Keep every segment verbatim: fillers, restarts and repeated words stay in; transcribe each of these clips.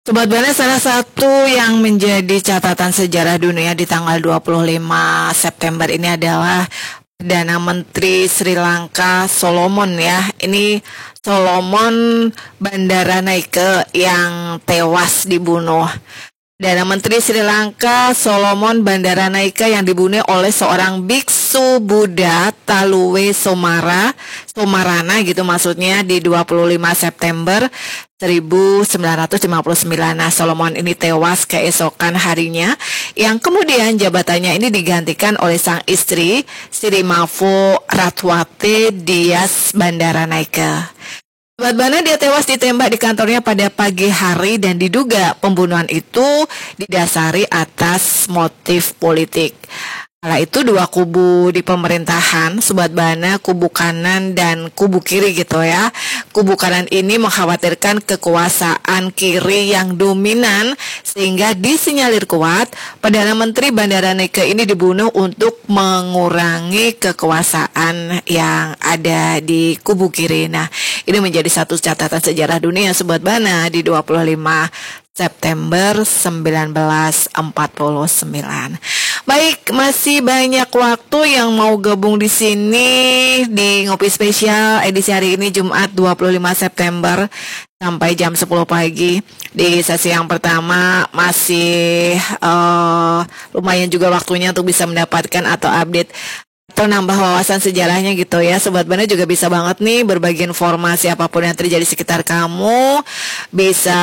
Sobat Bana, salah satu yang menjadi catatan sejarah dunia di tanggal dua puluh lima September ini adalah Perdana Menteri Sri Lanka Solomon ya. Ini Solomon Bandaranaike yang tewas dibunuh. Perdana Menteri Sri Lanka Solomon Bandaranaike yang dibunuh oleh seorang biksu Buddha Taluwe Somara Somarana gitu maksudnya di dua puluh lima September seribu sembilan ratus lima puluh sembilan. Nah, Solomon ini tewas keesokan harinya, yang kemudian jabatannya ini digantikan oleh sang istri Sirimavo Ratwate Dias Bandaranaike. Sobat Bana, dia tewas ditembak di kantornya pada pagi hari dan diduga pembunuhan itu didasari atas motif politik. Kala itu dua kubu di pemerintahan, Sobat Bana, kubu kanan dan kubu kiri gitu ya. Kubu kanan ini mengkhawatirkan kekuasaan kiri yang dominan sehingga disinyalir kuat Perdana Menteri Bandaranaike ini dibunuh untuk mengurangi kekuasaan yang ada di kubu kiri. Nah, ini menjadi satu catatan sejarah dunia Sobat Bana di dua puluh lima September seribu sembilan ratus empat puluh sembilan. Baik, masih banyak waktu yang mau gabung di sini di Ngopi Spesial edisi hari ini Jumat dua puluh lima September sampai jam sepuluh pagi. Di sesi yang pertama masih uh, lumayan juga waktunya untuk bisa mendapatkan atau update atau nambah wawasan sejarahnya gitu ya. Sobat Bana juga bisa banget nih berbagi informasi apapun yang terjadi di sekitar kamu. Bisa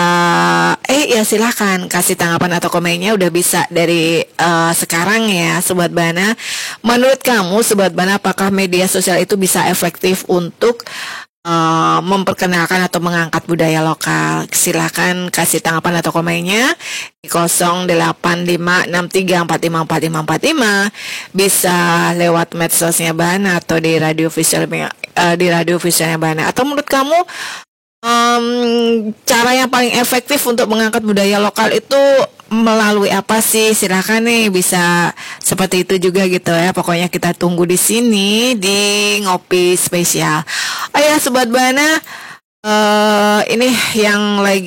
eh ya silahkan kasih tanggapan atau komennya udah bisa dari uh, sekarang ya Sobat Bana. Menurut kamu Sobat Bana, apakah media sosial itu bisa efektif untuk Uh, memperkenalkan atau mengangkat budaya lokal? Silahkan kasih tanggapan atau komennya di nol delapan lima enam tiga empat lima empat lima empat lima, bisa lewat medsosnya Bana atau di radio visual uh, di radio visualnya Bana. Atau menurut kamu um, cara yang paling efektif untuk mengangkat budaya lokal itu melalui apa sih? Silahkan nih bisa seperti itu juga gitu ya. Pokoknya kita tunggu di sini di Ngopi Spesial. Oh ya Sobat Bana, uh, ini yang lagi